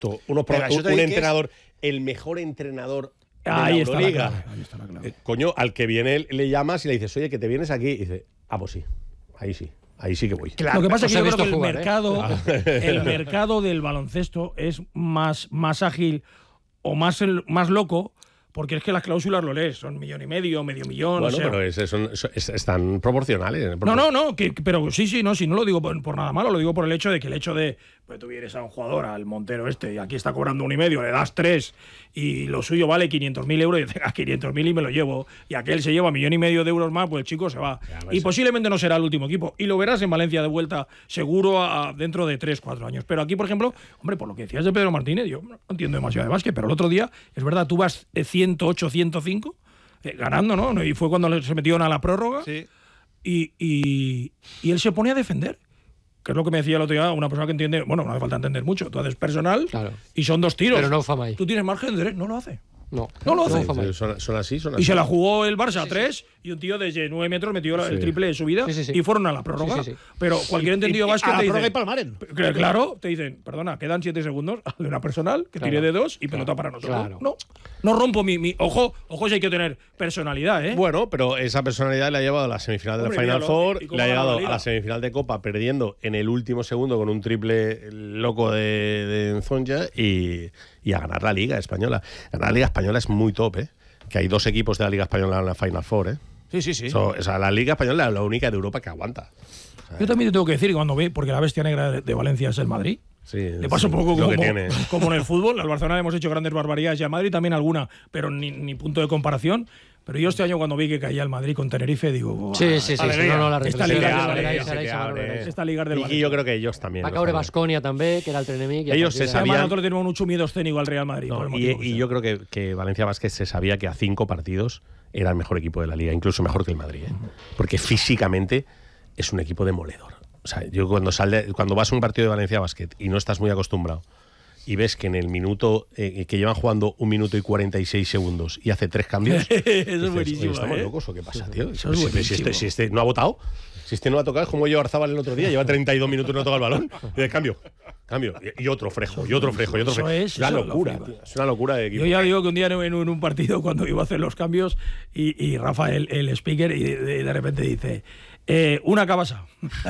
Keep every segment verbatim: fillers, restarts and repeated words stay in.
Uno, un, un entrenador, es... el mejor entrenador de ahí la está Euroliga. La clave, ahí está la clave. Eh, coño, al que viene le llamas y le dices, oye, que te vienes aquí. Y dice, ah, pues sí, ahí sí. Ahí sí que voy. Claro, lo que pasa es que yo creo que el, jugar, mercado, ¿eh? el mercado del baloncesto es más, más ágil o más, el, más loco, porque es que las cláusulas lo lees, son millón y medio, medio millón. Bueno, o sea, pero es, es, es, están proporcionales. No, no, no, que, pero sí, sí, no, si no lo digo por, por nada malo, lo digo por el hecho de que el hecho de, pues tú vienes a un jugador, al Montero este, y aquí está cobrando un y medio, le das tres, y lo suyo vale quinientos mil euros, y dices, ah, quinientos mil y me lo llevo, y aquel se lleva millón y medio de euros más, pues el chico se va. Ya, y posiblemente no será el último equipo, y lo verás en Valencia de vuelta, seguro, a, dentro de tres, cuatro años. Pero aquí, por ejemplo, hombre, por lo que decías de Pedro Martínez, yo no entiendo demasiado de básquet, pero el otro día, es verdad, tú vas ciento ocho, ciento cinco, eh, ganando, ¿no? Y fue cuando se metieron a la prórroga. Sí. Y, y, y él se pone a defender, que es lo que me decía el otro día una persona que entiende, bueno, no hace falta entender mucho, tú haces personal, claro, y son dos tiros. Pero no fama ahí. Tú tienes margen de derecho, no lo hace. No, no lo hace. No son, son así, son así. Y se la jugó el Barça a tres, y un tío desde nueve metros metió sí. el triple de subida, sí, sí, sí. y fueron a la prórroga. Sí, sí, sí. Pero cualquier entendido básquet te dice. Y palmaren. Claro, te dicen, perdona, quedan siete segundos de una personal que Claro, tire de dos y claro, pelota para nosotros. claro. No, no rompo mi, mi. Ojo, ojo, si hay que tener personalidad, ¿eh? Bueno, pero esa personalidad le ha llevado a la semifinal de la Hombre, Final míralo, Four, ¿y cómo le ha ganó llegado la a Liga? la semifinal de Copa perdiendo en el último segundo con un triple loco de, de Nzonja y, y a ganar la Liga Española. Ganar la Liga Española es muy top, ¿eh? Que hay dos equipos de la Liga Española en la Final Four, ¿eh? Sí, sí, sí. So, o sea, la Liga Española es la única de Europa que aguanta. O sea, Yo también te tengo que decir que cuando ve, porque la bestia negra de, de Valencia es el Madrid. sí, Le pasa sí, un poco lo como, que tiene. como en el fútbol. Al Barcelona hemos hecho grandes barbaridades y al Madrid también alguna, pero ni, ni punto de comparación. Pero yo este año cuando vi que caía el Madrid con Tenerife, digo... "Buah, Sí, sí, sí. alegría". No, no, la Esta reflexión liga era- del era- Valencia. era- se te era- abre. era- Esta liga del Y, Valencia. y yo creo que ellos también. Va lo caure saben. Baskonia també, que era el enemic. i a Ellos partir se de- sabían- Además, nosotros tenemos mucho miedo escénico al Real Madrid. por No, el y, motivo que y sea. yo creo que, que Valencia Basket se sabía que a cinco partidos era el mejor equipo de la Liga, incluso mejor que el Madrid, ¿eh? Porque físicamente es un equipo demoledor. O sea, yo cuando, sale, cuando vas a un partido de Valencia Basket y no estás muy acostumbrado y ves que en el minuto, eh, que llevan jugando un minuto y cuarenta y seis segundos y hace tres cambios. Eso es dices, buenísimo. "Oye, ¿estamos ¿eh? locos o qué pasa, tío? Eso es si, si buenísimo. este, si este no ha votado, si este no ha tocado, es como yo Arzábal el otro día, lleva treinta y dos minutos y no toca el balón. Y de cambio, cambio. Y, y otro frejo, y otro frejo, y otro Eso frejo. es, una eso lo locura, flipas. tío. Es una locura de equipo. Yo ya digo que un día en, en un partido, cuando iba a hacer los cambios, y, y Rafa, el, el speaker, y de, de repente dice... Eh, una cabasa.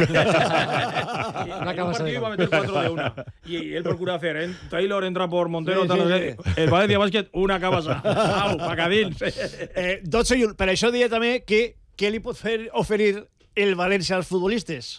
Una En un cabasa partido de iba a meter cuatro de una. Y él procura hacer, ¿eh? Taylor entra por Montero, Sí, tal, sí, no sé. El Valencia Basket, una cabasa. Au, pacadins. Eh, dotze i un. Per això diria també que què li pot fer oferir el València als futbolistes?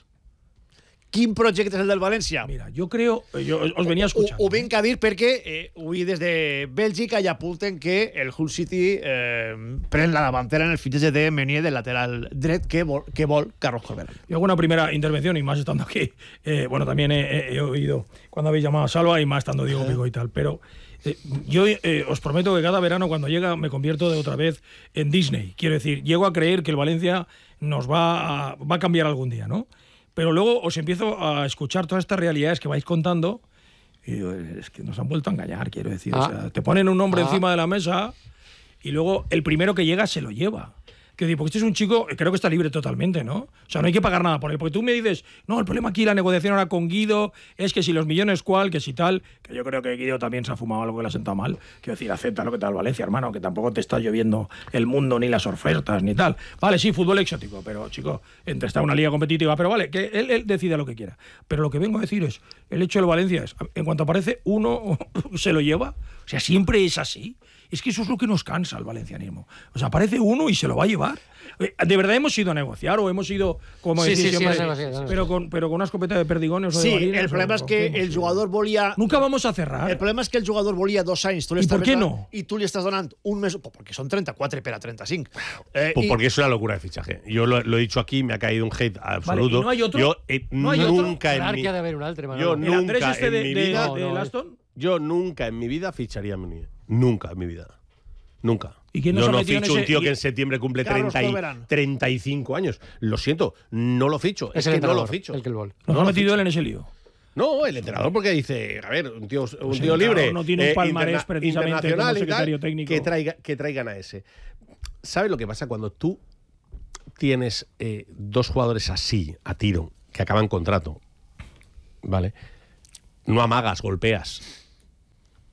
Quin projecte és el del València? Mira, yo creo, yo os venía escuchando. Ho, ho vinc a dir perquè eh, avui des de Bèlgica ja apunten que el Hull City eh, pren la davantera en el fitxatge de Meunier del lateral dret que vol, que vol Carlos Corberán. Yo hago una primera intervención y más estando aquí. Eh, bueno, también he, he- he oído cuando habéis llamado a Salva y más estando Diego Pico y tal. Pero eh, yo eh, os prometo que cada verano cuando llega me convierto de otra vez en Disney. Quiero decir, llego a creer que el Valencia nos va a, va a cambiar algún día, ¿no? Pero luego os empiezo a escuchar todas estas realidades que vais contando y digo, es que nos han vuelto a engañar, quiero decir. Ah. O sea, te ponen un nombre Ah. encima de la mesa y luego el primero que llega se lo lleva. Quiero decir, porque este es un chico, creo que está libre totalmente, ¿no? O sea, no hay que pagar nada por él. Porque tú me dices, no, el problema aquí, la negociación ahora con Guido, es que si los millones cuál, que si tal, que yo creo que Guido también se ha fumado algo que le ha sentado mal. Quiero decir, acepta lo que tal Valencia, hermano, que tampoco te está lloviendo el mundo, ni las ofertas, ni tal. Vale, sí, fútbol exótico, pero, chico, entre está una liga competitiva, pero vale, que él, él decida lo que quiera. Pero lo que vengo a decir es, el hecho del Valencia es, en cuanto aparece uno, se lo lleva. O sea, siempre es así. Es que eso es lo que nos cansa al valencianismo. O sea, aparece uno y se lo va a llevar. Eh, ¿De verdad hemos ido a negociar o hemos ido, como Sí, decís sí, sí, siempre, has negociado, has pero, con, pero con una escopeta de perdigones o de Sí, balines, el problema o- és o que qué hemos el ido? jugador volia... Nunca vamos a cerrar. El problema és que el jugador volia dos anys. Tu li I per estaves què donant- no? I tu li estàs donant un mes... Pues porque son treinta-quatre per a trenta-cinc. Eh, Pues i- porque es una locura de fichaje. Yo lo, lo he dicho aquí, me ha caído un hate absoluto. ¿y no hay otro? Yo eh, ¿No hay otro? nunca en Clar mi, que ha d'haver un altre, Manolo. yo ¿El Andrés nunca este en de, mi de, vida, No, de no, Aston? yo nunca en mi vida ficharía a Meunier. Nunca en mi vida. Nunca. ¿Y quién nos Yo ha no metido en ficho un ese- tío y- que en septiembre cumple Carlos treinta y, Corberán. treinta y cinco años. Lo siento, no lo ficho. Es Es, el que no lo entrenador, ficho. el que el vol. Nos No ha lo metido ficho. él en ese lío. No, el entrenador porque dice, a ver, un tío, un Pues el tío entrenador libre, no tiene un palmarés interna- precisamente internacional como y tal, secretario técnico. que, traiga, que traigan a ese. ¿Sabes lo que pasa cuando tú tienes eh, dos jugadores así, a tiro, que acaban contrato? ¿Vale? No amagas, golpeas.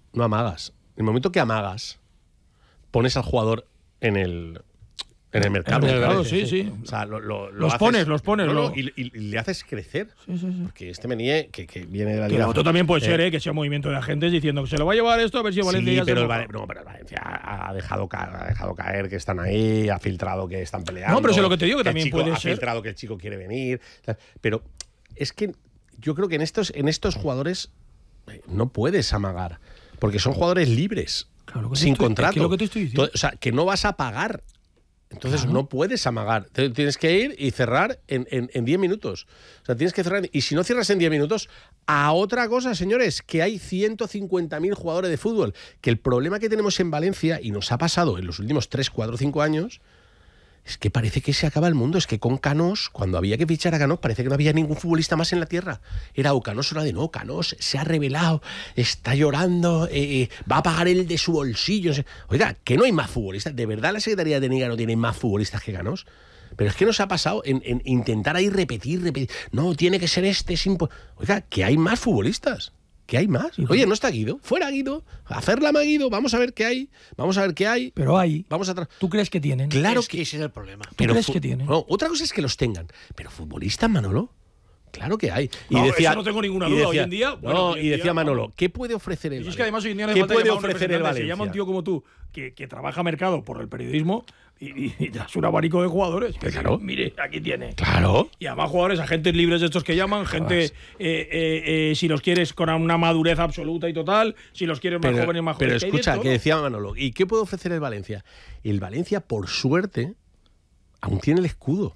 no amagas. En el momento que amagas, pones al jugador en el, en el mercado. En el mercado, sí, sí. O sea, lo, lo, lo los haces, pones, los pones. no, no, lo... y, y, y le haces crecer. Sí, sí, sí. Porque este Menier, que, que viene de la Que liga. lo otro también puede eh, ser, ¿eh? Que sea movimiento de agentes diciendo que se lo va a llevar esto a ver si Valencia sí, ya pero se el, moja. Vale, no, pero el Valencia ha dejado, caer, ha dejado caer que están ahí, ha filtrado que están peleando. No, pero eso es lo que te digo, que el también chico puede ha ser. Ha filtrado que el chico quiere venir. Pero es que yo creo que en estos, en estos jugadores no puedes amagar. Porque son jugadores libres, Claro, lo que te sin estoy- contrato. es que lo que te estoy diciendo. O sea, que no vas a pagar. Entonces Claro. no puedes amagar. Te- Tienes que ir y cerrar en, en, en diez minutos. O sea, tienes que cerrar. Y si no cierras en diez minutos, a otra cosa, señores, que hay ciento cincuenta mil jugadores de fútbol. Que el problema que tenemos en Valencia, y nos ha pasado en los últimos tres, cuatro, cinco años, es que parece que se acaba el mundo. Es que con Canós, cuando había que fichar a Canós, parece que no había ningún futbolista más en la tierra. Era o Canós o nadie. No, Canós se ha revelado, está llorando, eh, eh, va a pagar él de su bolsillo. No sé. Oiga, que no hay más futbolistas. ¿De verdad la Secretaría Técnica no tiene más futbolistas que Canós? Pero es que nos ha pasado en, en intentar ahí repetir, repetir. No, tiene que ser este. Es impo- Oiga, que hay más futbolistas. ¿Qué hay más? Oye, no está Guido. Fuera Guido. Hacerla más Guido. Vamos a ver qué hay. Vamos a ver qué hay. Pero hay. Vamos a tra- ¿Tú crees que tienen? Claro es que ese es el problema. ¿Tú crees fu- que tienen? No, otra cosa es que los tengan. Pero futbolistas, Manolo. Claro que hay. Y No, decía, eso no tengo ninguna y duda. decía- Hoy en día, bueno, no, hoy en y decía día, Manolo, vamos. ¿qué puede ofrecer el Y es Valencia? que además hoy en día no hace ¿Qué falta puede llamar a un ofrecer el representante, Valencia? se llama un tío como tú que, que trabaja mercado por el periodismo y, y, y das un abanico de jugadores. Que Claro. Mire, aquí tiene. Claro. Y además jugadores, agentes libres de estos que llaman, gente, eh, eh, eh, si los quieres con una madurez absoluta y total, si los quieres más Pero, jóvenes, más pero jóvenes. hay de escucha, todo. que decía Manolo, ¿y qué puede ofrecer el Valencia? El Valencia, por suerte, aún tiene el escudo.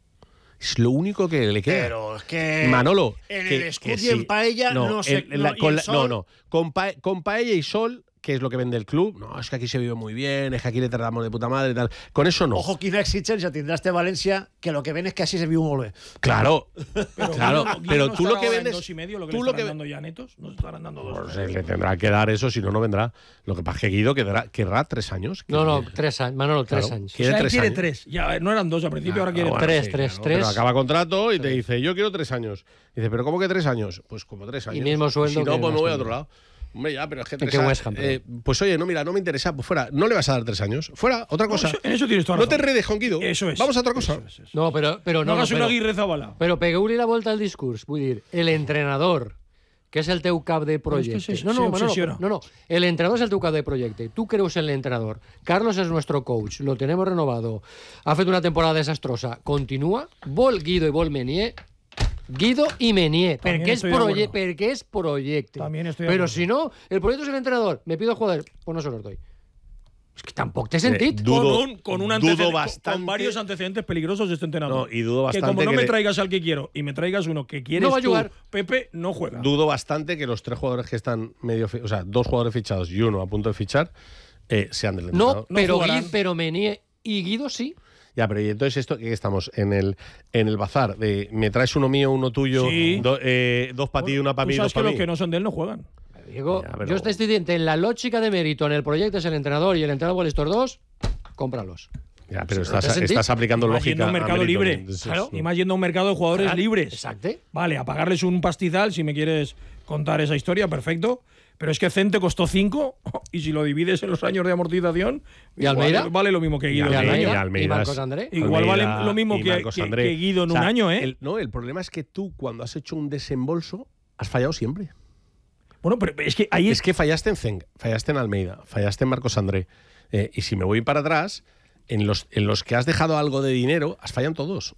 Es lo único que le queda. Pero es que. Manolo, En que- el que escudo y sí. en paella no, sé. en la- no, y con el la- sol- no, no. Con, pa- con paella y sol, que es lo que vende el club. No, es que aquí se vive muy bien, es que aquí le tratamos de puta madre y tal. Con eso no. Ojo, quina exigencia tindrá este Valencia, que lo que ven es que así se viu molt bé. Claro, Pero claro. Guido no- Guido pero no tú lo estará que ahora en vendes. dos y medio, lo que tú le lo estarán que dando ya netos, nos estarán dando dos. Pues, eh, le tendrá que dar eso, si no, no vendrá. Lo que pasa es que Guido quedará, querrá tres años. No, no, Que- tres años. Manolo, tres Claro. años. O Quiere sea, él tres quiere años. tres. Ya no eran dos al principio, ahora quiere Ah, tres. bueno, Tres, sí, tres, claro. tres. Pero acaba contrato y te dice, yo quiero tres años. Dice, ¿pero cómo que tres años? Pues como tres años. mismo sueldo Si no, que pues me voy a Aston otro Villa. lado. Hombre, ya, pero es que ¿En tres qué años. West Ham, eh, pues oye, no, mira, no me interesa. Pues fuera, no le vas a dar tres años. Fuera, otra cosa. eso- en eso tienes toda No razón. te redes con Guido. Eso es. Vamos a otra cosa. Eso es, eso. No, pero, pero No no, hagas no, una pero, Aguirre Zabala. però pegueu-li la volta al discurs. Vull dir, el entrenador, que és el teu cap de projecte. es que se- no, se no, Manolo, obsesiona. no, no. El entrenador es el teu cap de projecte. Tú creus en el entrenador. Carlos es nuestro coach. Lo tenemos renovado. Ha fet una temporada desastrosa. Continua. Vol Guido i vol Menier. Guido i Menier, También perquè és, estoy de proye acuerdo. perquè és projecte. También estoy de Pero acuerdo. si no, el proyecto es el entrenador. Me pido jugadores, pues no se los doy. Es que tampoc té sentit. Eh, dudo- con un, con, un dudo antecedente- con- bastante- con varios antecedentes peligrosos de este entrenador. No, y dudo Que bastante como no que me le- traigas al que quiero y me traigas uno que quieres No va a tú, jugar. Pepe, no juega. Dudo bastante que los tres jugadores que están medio. fi- O sea, dos jugadores fichados y uno a punto de fichar eh, sean del No, entrenador. no pero, jugarán. Gui- pero Menier y Guido sí. Ya, pero y entonces esto que estamos en el en el bazar de me traes uno mío, uno tuyo, Sí. do- eh, dos para ti y una para Tú mí, sabes dos que para los mí. que no son de él no juegan. Diego, Ya, pero- yo estoy diciendo, en la lógica de mérito en el proyecto es el entrenador y el entrenador vale estos dos, cómpralos. Ya, pero Sí, no estás, te sentí. estás aplicando Y más lógica. yendo a un mercado mérito, libre. entonces, Claro. no. Y más yendo a un mercado de jugadores Claro, libres. exacto. Vale, a pagarles un pastizal si me quieres contar esa historia, perfecto. Pero es que Cente costó cinco y si lo divides en los años de amortización, ¿Y Almeida? igual vale lo mismo que Y Guido. Y Almeida, Almeida, y Almeida y Marcos es- André. Igual vale Almeida lo mismo y que- Marcos que- André. que Guido en O sea, un año, ¿eh? el- no, el problema es que tú, cuando has hecho un desembolso, has fallado siempre. Bueno, pero es que ahí Es que fallaste en Zeng, fallaste en Almeida, fallaste en Marcos André. Eh, y si me voy para atrás, en los, en los que has dejado algo de dinero, has fallado en todos.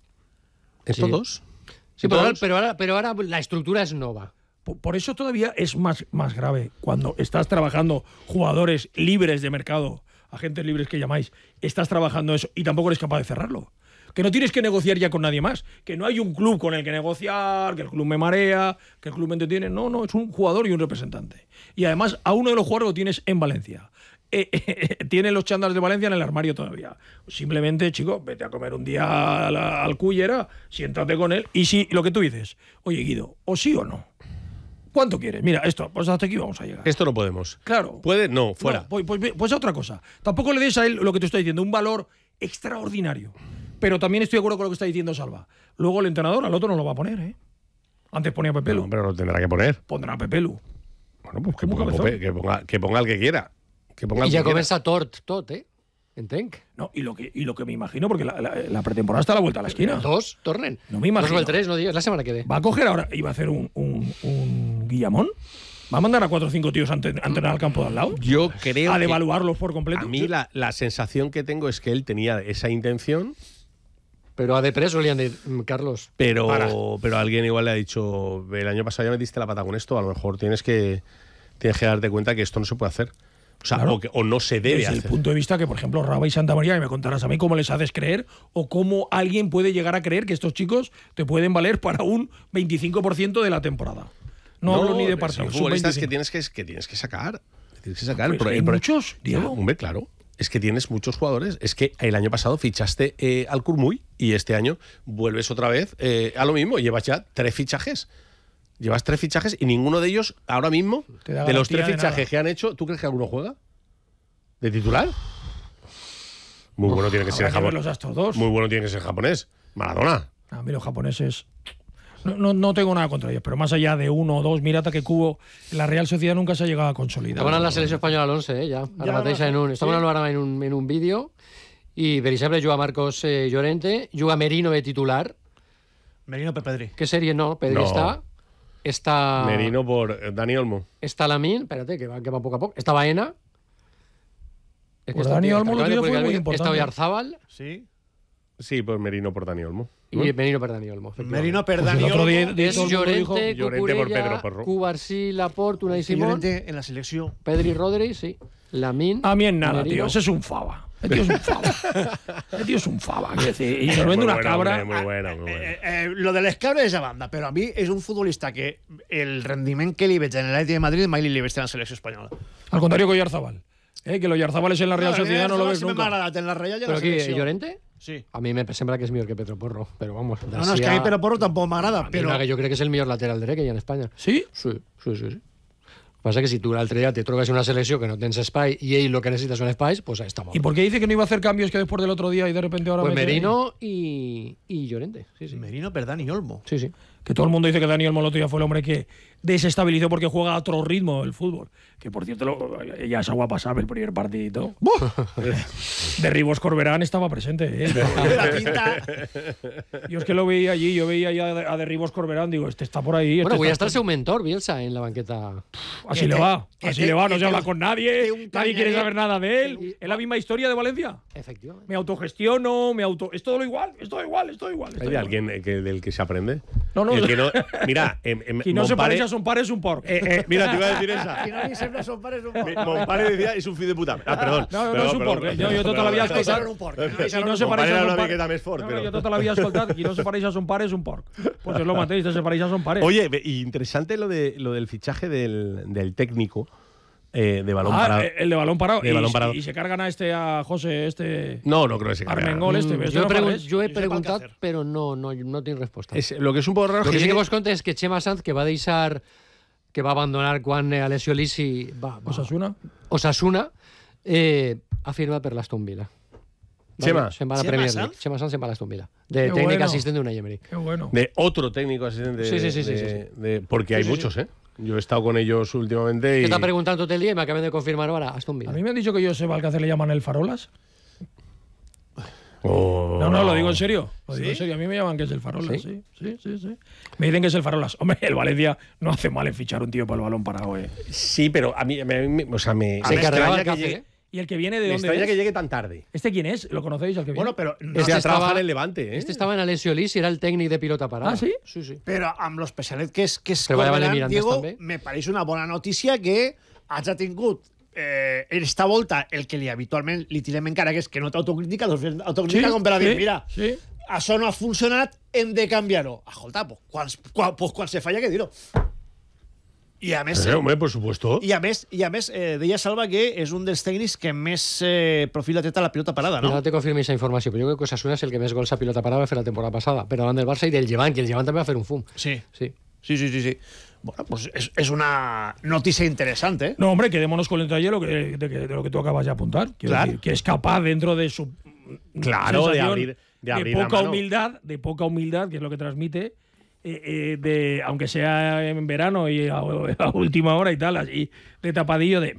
En Sí. todos. Sí, En pero ahora, todos. pero, ahora, pero ahora la estructura es nova. Por, por eso todavía es más, más grave cuando estás trabajando jugadores libres de mercado, agentes libres que llamáis, estás trabajando eso y tampoco eres capaz de cerrarlo. Que no tienes que negociar ya con nadie más, que no hay un club con el que negociar, que el club me marea, que el club me entretiene. No, no, es un jugador y un representante. Y además a uno de los jugadores lo tienes en Valencia. Eh, eh, tiene los chándales de Valencia en el armario todavía. Simplemente, chico, vete a comer un día a la- al Cullera, siéntate con él y si lo que tú dices, oye Guido, o sí o no. ¿Cuánto quieres? Mira, esto, pues hasta aquí vamos a llegar. Esto no podemos. Claro. ¿Puede? No, fuera. No, pues, pues, pues a otra cosa. Tampoco le des a él lo que te estoy diciendo, un valor extraordinario. Pero también estoy de acuerdo con lo que está diciendo Salva. Luego el entrenador al otro no lo va a poner, ¿eh? Antes ponía a Pepelu. No, pero lo tendrá que poner. Pondrá a Pepelu. Bueno, pues que Com un ponga, cabezón. Pope, que, ponga, que ponga el que quiera. Que ponga el I ja que quiera. comença tort tot, eh? Entenc. No, y lo que, y lo que me imagino, porque la, la- la pretemporada está a la vuelta a la esquina. Dos, tornen. No me imagino. Dos o el tres, no digas, la semana que ve. Va a coger ahora y va a hacer un, un, un Guillamón. Va a mandar a cuatro o cinco tíos a ente- a entrenar al campo de al lado. Yo creo A que devaluarlos por completo. a mí la, la sensación que tengo es que él tenía esa intención, Però a Deprés li han dit, "Mm, Carlos, pero, pero alguien igual le ha dicho, el año pasado ya metiste la pata con esto, a lo mejor tienes que, tienes que darte cuenta que esto no se puede hacer. O sea, Claro. o, que- o no se debe Desde el hacer. punto de vista que, por ejemplo, Raba y Santa María, y me contarás a mí cómo les haces creer o cómo alguien puede llegar a creer que estos chicos te pueden valer para un veinticinco por ciento de la temporada. No, hablo ni de son partidos. un futbolistas que veinticinco. tienes que, que tienes que sacar. que Tienes que sacar. Pues Pero- hay pero- muchos, Diego. Hombre, claro. Es que tienes muchos jugadores. Es que el año pasado fichaste eh, al Kurmuy y este año vuelves otra vez eh, a lo mismo. Llevas ya tres fichajes. Llevas tres fichajes y ninguno de ellos ahora mismo, Te da de los garantía tres de fichajes nada. que han hecho, ¿tú crees que alguno juega? ¿De titular? Muy bueno tiene que ser Habrá que japonés. verlos a estos dos. Muy bueno tiene que ser japonés. Maradona. A mí los japoneses. No, no, no tengo nada contra ellos, pero más allá de uno o dos, mira que Cubo, la Real Sociedad nunca se ha llegado a consolidar. estaven en la selecció espanyola a l'onze, eh, ja. Ara Ja, mateix en un, estaven sí. ara en un, en un vídeo i, per exemple, juga Marcos eh, Llorente, juga Merino de titular. Merino per Pedri. ¿Qué serie? No, Pedri No. está. Está, Merino por eh, Dani Olmo. está Lamin, espérate, que va, que va poco a poco. Está Baena. Es Pues está- Dani está Olmo lo acabando tuyo de fue muy publicar- Está importante. Oyarzábal Sí. Sí, pues Merino por Dani Olmo. y Merino per Dani Olmo. efectivamente. Merino per Pues Dani el otro día Olmo. de- És todo el mundo Llorente, dijo- Llorente por Cucurella, Pedro Porro. Cubarsí, Laporte, Unai Que Simón, Llorente en la selecció. Pedri Rodri, sí. Lamin. A mí en nada, Merino. tío. Ese es un fava. Ese tío es un fava. Ese tío es un fava. quiero decir, y nos vende Muy una bueno, cabra. hombre, muy bueno, muy bueno. Eh, eh, lo de l'escabre és a banda, però a mi és un futbolista que el rendiment que li veig en l'Atlètic de Madrid mai li veig en la selecció espanyola. Al contrario que Oyarzábal. ¿Eh? Que el Oyarzábal es en la Real Sociedad, no lo ves Sempre nunca. m'ha agradat en la Reial i en Però la aquí, selecció. Llorente? Sí. A mi me sembla que és millor que Pedro Porro, però vamos. No, no, és que a mi Pedro Porro tampoc m'agrada, Però... però... que jo crec que és el millor lateral dret que hi ha en Espanya. ¿Sí? Sí, sí, sí. sí. El que passa que si tu l'altre dia te trobes en una selecció que no tens espai i ell el que necessita són espais, pues està molt. ¿Y por qué dice que no iba a hacer cambios que después del otro día y de repente ahora Pues mete- Merino y, y Llorente. Sí, sí. Merino per Dani Olmo. Sí, sí. Que todo el mundo dice que Daniel Moloto ya fue el hombre que desestabilizó porque juega a otro ritmo el fútbol. Que por cierto, lo- ya esa guapa sabe el primer partidito. De Ribos Corberán estaba presente. ¿eh? La pinta... Yo es que lo veía allí, yo veía ya a De Ribos Corberán, digo, este está por ahí. Este Bueno, voy a está estar su mentor, Bielsa, en la banqueta. Así que le te- va, que así te- le va, no que se te- habla con nadie, que un nadie quiere cañaguer- saber nada de él. Es la misma historia de Valencia. Efectivamente. Me autogestiono, me auto. Es todo lo igual, es todo igual, es todo igual. es todo ¿Hay igual. alguien eh, que, del que se aprende? No, no. El que no mira, en, en Si no se Montpare- parece a son pares, es un porc. Eh, eh, mira, te iba a decir esa. Si no li sembla son pares un Mi- porc. Montpare decía, es un fill de puta. Ah, perdón. No, no, Perdón, no és un perdón, porc. eh? perdón, Jo, jo tota la vida he perdón. escoltat... un porc. Qui no se Montpare pareix a era son una pare... miqueta més fort, no, però- no, jo tota la vida he escoltat qui no se pareix a son pare és un porc. Pues és lo mateix, se pareix a son pare. Oye, ve- y interesante lo, de, lo del fichaje del, del técnico eh, de balón ah, parado. el de balón parado. De y, balón parado. y se cargan a este, a José, este... No, no creo que se cargue. Armengol este. Mm, este jo, no pregun fa res. jo he Jo sé pel preguntat, que hacer. però no, no, no tinc resposta. Es, lo que es un poco raro Lo es que sí que tiene- vos conté és que Chema Sanz, que va deixar, que va abandonar quan eh, Alessio Lisi va, va, Osasuna. Osasuna, eh, ha firmat per l'Aston Villa. Va, Chema. Se'n va a la Chema Premier Sanz? League. Chema Sanz se'n va a l'Aston Villa. De Qué tècnic bueno. assistent d'Unai Emery. Qué bueno. de otro técnico asistente. Sí, sí, sí, sí, de- sí, sí. de- porque hay Sí, sí, muchos, sí. ¿eh? Yo he estado con ellos últimamente y. Que està preguntant tot el dia i m'acaben de confirmar ara Aston Villa. A mí me han dicho que Josep Alcácer le llaman el Farolas. Oh, No, no, lo digo en serio. Lo digo ¿Sí? en serio. A mí me llaman que es el Farolas. ¿Sí? Sí, sí, sí, sí. Me dicen que es el Farolas. Hombre, el Valencia no hace mal en fichar un tío para el balón parado, eh. Sí, pero a mí, me, me- o sea, me, Se me encargaba extraña el que café, llegue, ¿eh? ¿Y el que viene de me dónde extraña es? que llegue tan tarde. ¿Este quién es? ¿Lo conocéis? ¿El que viene? Bueno, però, no, Este Este ha trabajado estaba- en el Levante, ¿eh? Este estava en Alessio Lisi, era el tècnic de pilota parada. Ah, sí? Sí, sí. però amb l'especialet que és, que és Treballava en el Corberán, Mirandés, Diego, també. me pareix una bona notícia que hagi tingut eh, esta volta el que li habitualment li tirem encara, que és que no té autocrítica, doncs fes autocrítica com per a dir, sí, mira, sí. això no ha funcionat, hem de canviar-ho. Escolta, pues, quan, quan, pues, quan se falla, que dir-ho. I a més, Sí, hombre, por supuesto. i a més, i a més eh, deia Salva que és un dels tècnics que més eh, profil ha tret a la pilota parada, No? no? no te confirmo esa informació, però jo crec que Osasuna és el que més gols a pilota parada va fer la temporada passada, per davant del Barça i del Llevant, que el Llevant també va fer un fum. Sí. Sí. Sí, sí, sí, sí. Bueno, pues es, es una noticia interesante. ¿eh? No, hombre, quedémonos con el detalle lo que- de, de, de lo que tú acabas de apuntar. Quiero Claro. decir, que es capaz dentro de su Claro, de sensación abrir- de abrir la poca mano. humildad, de poca humildad, que es lo que transmite, eh, eh, de, aunque sea en verano y a, a última hora y tal, así de tapadillo de